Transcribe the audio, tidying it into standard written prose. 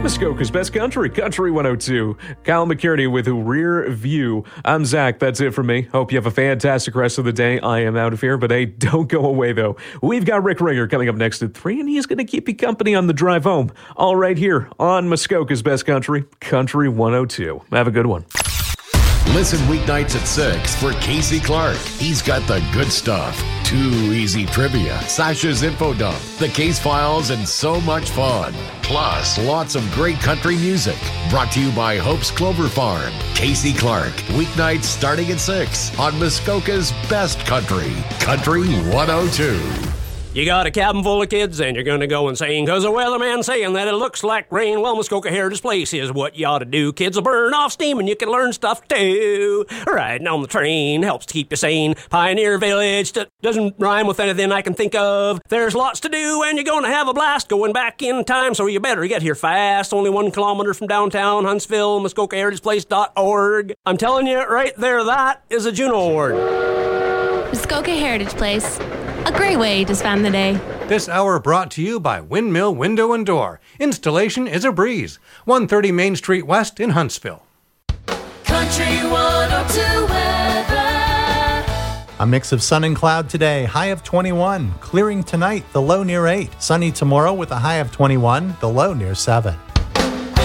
Muskoka's Best Country, Country 102. Kyle McKierney with Rear View. I'm Zach. That's it for me. Hope you have a fantastic rest of the day. I am out of here, but hey, don't go away, though. We've got Rick Ringer coming up next at 3, and he's going to keep you company on the drive home. All right here on Muskoka's Best Country, Country 102. Have a good one. Listen weeknights at 6 for Casey Clark. He's got the good stuff. Too Easy Trivia, Sasha's Info Dump, the Case Files, and so much fun. Plus, lots of great country music. Brought to you by Hope's Clover Farm. Casey Clark, weeknights starting at 6 on Muskoka's Best Country, Country 102. You got a cabin full of kids and you're gonna go insane cause the weatherman's saying that it looks like rain. Well, Muskoka Heritage Place is what you ought to do. Kids will burn off steam and you can learn stuff too. Riding on the train helps to keep you sane. Pioneer Village doesn't rhyme with anything I can think of. There's lots to do and you're gonna have a blast going back in time, so you better get here fast. Only 1 kilometer from downtown Huntsville, MuskokaHeritagePlace.org. I'm telling you right there, that is a Juno Award. Muskoka Heritage Place. A great way to spend the day. This hour brought to you by Windmill Window and Door. Installation is a breeze. 130 Main Street West in Huntsville. Country 102 weather. A mix of sun and cloud today, high of 21. Clearing tonight, the low near 8. Sunny tomorrow with a high of 21, the low near 7.